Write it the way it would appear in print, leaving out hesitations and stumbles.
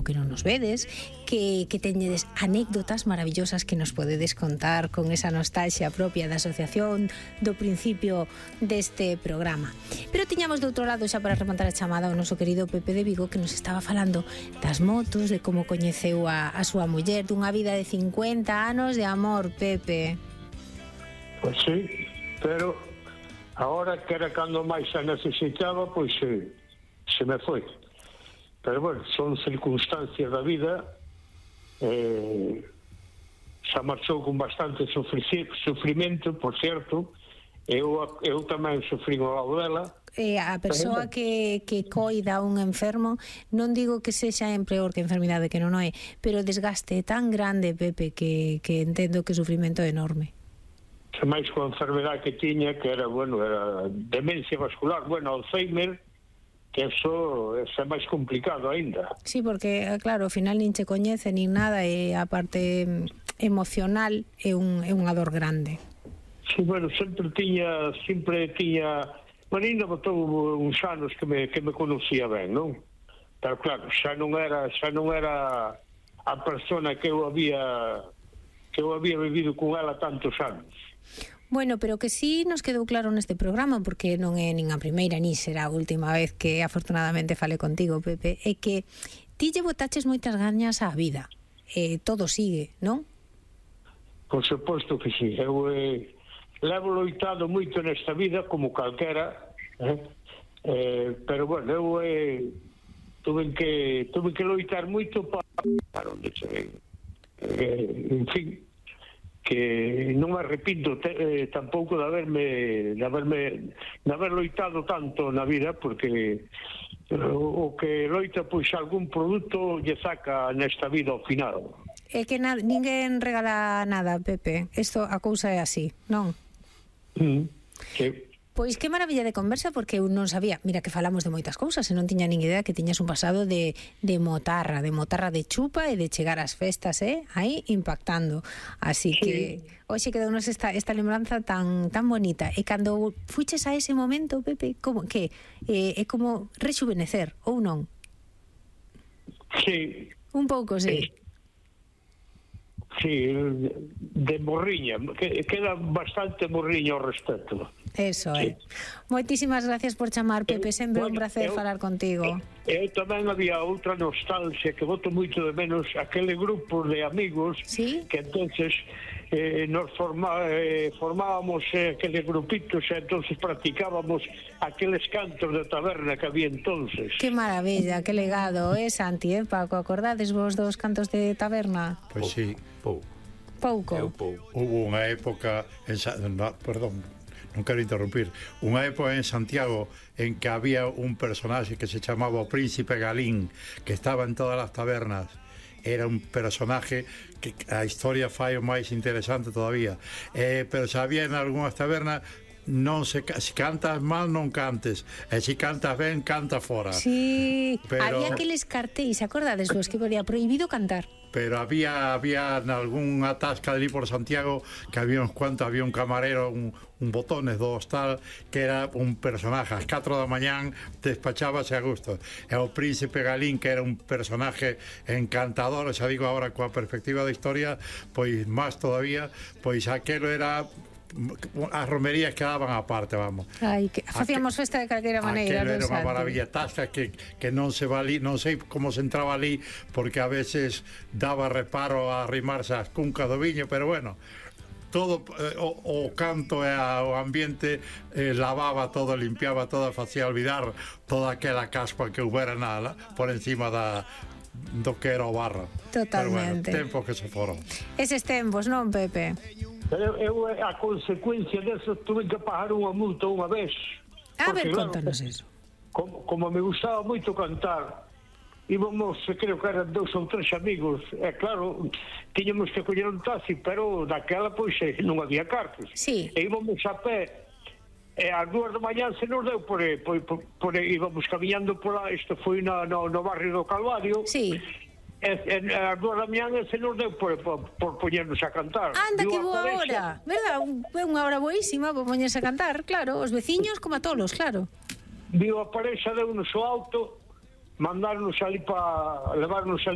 que non nos vedes, que teñedes anécdotas maravillosas que nos podedes contar con esa nostalgia propia da asociación do principio deste programa. Pero tiñamos do outro lado, xa para rematar a chamada, o noso querido Pepe de Vigo, que nos estaba falando das motos, de como coñeceu a súa muller, dunha vida de 50 anos de amor, Pepe. Pois sí, pero agora que era cando máis a necesitaba, pois se me foi. Pero bueno, son circunstancias da vida. Xa marchou con bastante sufrimento, por certo. Eu tamén sufrí ao lado dela. A persoa que coida un enfermo, non digo que sexa en peor que enfermidade, que non é, pero o desgaste é tan grande, Pepe, que entendo que o sufrimento é enorme. Xa máis coa enfermedade que tiña, que era, bueno, era demencia vascular, bueno, Alzheimer, que eso é máis complicado aínda. Sí, porque, claro, ao final nin che coñece nin nada, e a parte emocional é unha dor grande. Sí, bueno, sempre tiña, bueno, ainda botou uns anos que me conocía ben, non? Pero claro, xa non era a persona que eu había vivido con ela tantos anos. Bueno, pero que sí nos quedou claro neste programa, porque non é nin a primeira ni será a última vez que afortunadamente fale contigo, Pepe, é que ti lle botaches moitas gañas á vida, todo sigue, non? Por suposto que sí. Eu levo loitado moito nesta vida, como calquera, pero bueno, eu tuve que loitar moito para onde cheguei. En fin, que non me arrepinto tampouco de haber loitado tanto na vida, porque o que loita, pois algún produto lle saca nesta vida ao final. É que ninguén regala nada, Pepe. Isto, a cousa é así, non? Sí. Pois que maravilla de conversa, porque eu non sabía, mira que falamos de moitas cousas e non tiña nin idea que tiñas un pasado de motarra de chupa e de chegar ás festas, aí impactando. Así que hoxe quedounos esta lembranza tan bonita. E cando fuches a ese momento, Pepe, como que é como rexuvenecer, ou non? Sí. Un pouco, sí. Sí, de morriña, queda bastante morriña ao respecto. Eso é. Moitísimas gracias por chamar, Pepe, sempre un placer falar contigo. Eu tamén había outra nostalgia que boto moito de menos, aquele grupo de amigos, ¿sí? Que entonces nos formábamos aqueles grupitos e entonces practicábamos aqueles cantos de taberna que había entonces. Que maravilla, que legado, Santi, Paco, acordades vos dos cantos de taberna? Pois sí, pouco. Hubo unha época non quero interrumpir, unha época en Santiago en que había un personaxe que se chamaba o Príncipe Galín, que estaba en todas as tabernas. Era un personaje que a historia fai o máis interesante todavía, pero se había en algunhas tabernas, non se cantas mal non cantes, e se cantas ben canta fora. Sí, pero había aqueles cartéis, acordades vos, que ponía prohibido cantar. Pero había algunha tasca ali por Santiago que había uns cuantos, había un camarero, un botones do hostal, que era un personaje, ás 4 da mañán despachábase a gusto. E o Príncipe Galín, que era un personaje encantador, xa digo agora coa perspectiva da historia, pois máis todavía, pois aquelo era as romerías quedaban aparte, vamos. Ai, que facíamos festa de calquera maneira. Aquilo era unha maravilla, tasca que non se va ali, non sei como se entraba ali, porque a veces daba reparo a arrimarse ás cuncas do viño, pero bueno, todo o canto e o ambiente lavaba todo, limpiaba todo, facía olvidar toda aquela caspa que houbera nada por encima do que era o barro. Totalmente. Pero bueno, tempos que se foron. Eses tempos, non, Pepe? Pero eu, a consecuencia deso, tuve que pagar unha multa unha vez. A ver, contanos eso. Como me gustaba moito cantar, íbamos, creo que eran 2 ou 3 amigos, e claro, tiñamos que coller un taxi, pero daquela, pois, non había cartos. Sí. E íbamos a pé, e ás 2 da mañá se nos deu por íbamos camiñando por lá, isto foi no barrio do Calvario. Sí. As 2 da mañá se nos deu por poñernos a cantar. Anda, que boa hora, verdad? Unha hora boísima para poñerse a cantar, claro. Os veciños como a tolos, claro. Viu a parexa, deu-nos o auto, mandarnos ali para levarnos ali